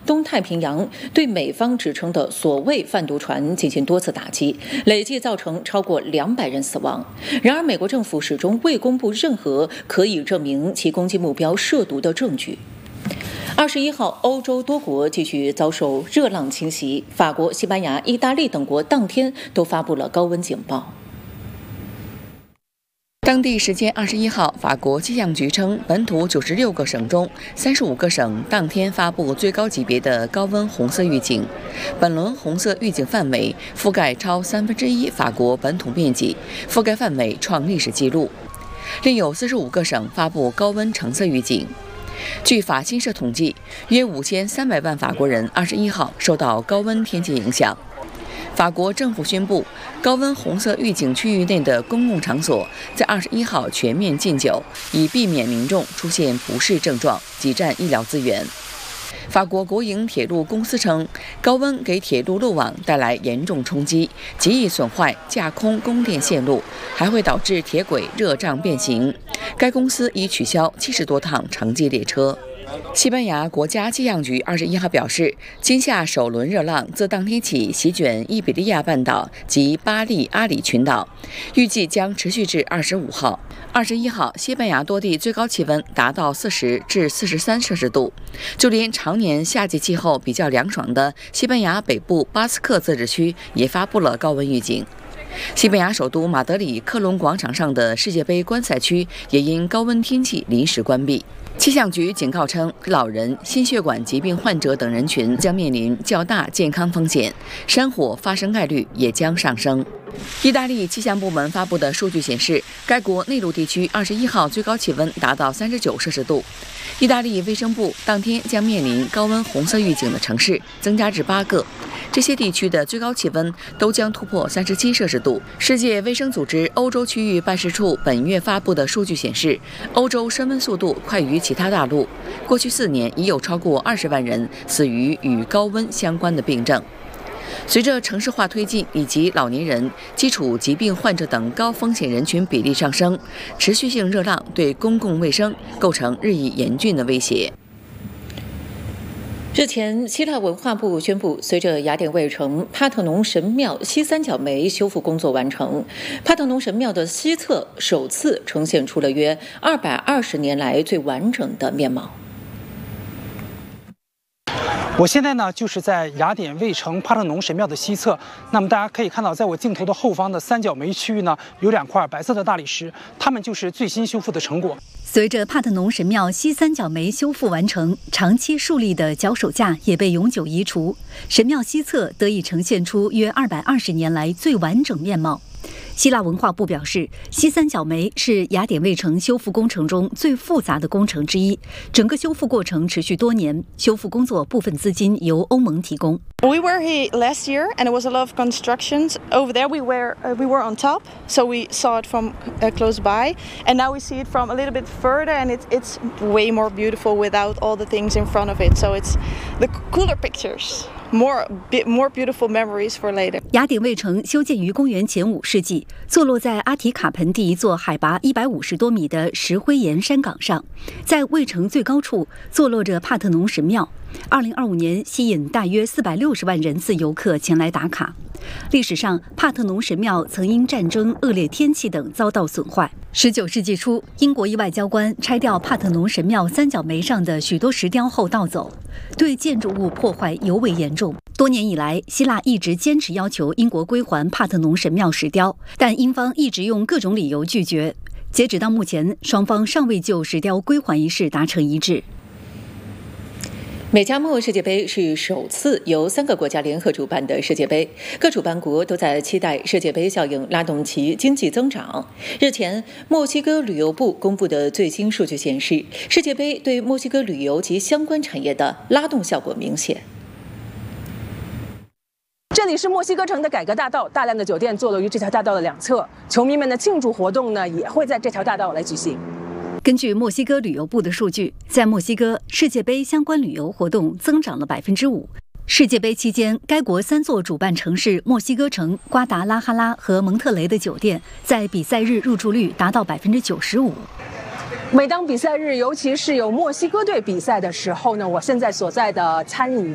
东太平洋对美方指称的所谓贩毒船进行多次打击，累计造成超过200人死亡。然而，美国政府始终未公布任何可以证明其攻击目标涉毒的证据。21号，欧洲多国继续遭受热浪侵袭，法国、西班牙、意大利等国当天都发布了高温警报。 当地时间21号，法国气象局称，本土96个省中35个省当天发布最高级别的高温红色预警。本轮红色预警范围覆盖超1/3法国本土面积，覆盖范围创历史纪录。另有45个省发布高温橙色预警。据法新社统计，约5300万法国人21号受到高温天气影响。法国政府宣布，高温红色预警区域内的公共场所在21号全面禁酒，以避免民众出现不适症状，挤占医疗资源。法国国营铁路公司称，高温给铁路路网带来严重冲击，极易损坏架空供电线路，还会导致铁轨热胀变形。该公司已取消70多趟城际列车。西班牙国家气象局21号表示，今夏首轮热浪自当天起席卷伊比利亚半岛及巴利阿里群岛，预计将持续至25号。21号，西班牙多地最高气温达到40至43摄氏度，就连常年夏季气候比较凉爽的西班牙北部巴斯克自治区也发布了高温预警。西班牙首都马德里科隆广场上的世界杯观赛区也因高温天气临时关闭。气象局警告称，老人、心血管疾病患者等人群将面临较大健康风险，山火发生概率也将上升。意大利气象部门发布的数据显示，该国内陆地区21号最高气温达到39摄氏度。意大利卫生部当天将面临高温红色预警的城市增加至8个，这些地区的最高气温都将突破37摄氏度。世界卫生组织欧洲区域办事处本月发布的数据显示，欧洲升温速度快于其他大陆，过去4年已有超过20万人死于与高温相关的病症。随着城市化推进以及老年人、基础疾病患者等高风险人群比例上升，持续性热浪对公共卫生构成日益严峻的威胁。 日前，希腊文化部宣布，随着雅典卫城帕特农神庙西三角梅修复工作完成，帕特农神庙的西侧首次呈现出了约220年来最完整的面貌。 我现在呢，就是在雅典卫城帕特农神庙的西侧。那么大家可以看到，在我镜头的后方的三角梅区域呢，有2块白色的大理石，它们就是最新修复的成果。 随着帕特农神庙西三角梅修复完成，长期竖立的脚手架也被永久移除，神庙西侧得以呈现出约220年来最完整面貌。希腊文化部表示，西三角梅是雅典卫城修复工程中最复杂的工程之一，整个修复过程持续多年，修复工作部分资金由欧盟提供。 We were here last year, and it was a lot of constructions. Over there, we were on top, so we saw it from close by, and now we see it from a little bit further, and it's way more beautiful without all the things in front of it. So it's the cooler pictures. More beautiful memories for later. 雅典卫城修建于公元前5世纪，坐落在阿提卡盆地一座海拔150多米的石灰岩山岗上，在卫城最高处坐落着帕特农神庙。2025年吸引大约460万人次游客前来打卡。历史上，帕特农神庙曾因战争、恶劣天气等遭到损坏。19世纪初，英国一外交官拆掉帕特农神庙三角梅上的许多石雕后盗走，对建筑物破坏尤为严重。多年以来，希腊一直坚持要求英国归还帕特农神庙石雕，但英方一直用各种理由拒绝。截止到目前，双方尚未就石雕归还一事达成一致。 美加墨世界杯是首次由3个国家联合主办的世界杯，各主办国都在期待世界杯效应拉动其经济增长。日前，墨西哥旅游部公布的最新数据显示，世界杯对墨西哥旅游及相关产业的拉动效果明显。 这里是墨西哥城的改革大道，大量的酒店坐落于这条大道的两侧，球迷们的庆祝活动呢也会在这条大道来举行。 根据墨西哥旅游部的数据，在墨西哥，世界杯相关旅游活动增长了5%。世界杯期间，该国3座主办城市墨西哥城、瓜达拉哈拉和蒙特雷的酒店在比赛日入住率达到95%。 每当比赛日，尤其是有墨西哥队比赛的时候呢，我现在所在的餐饮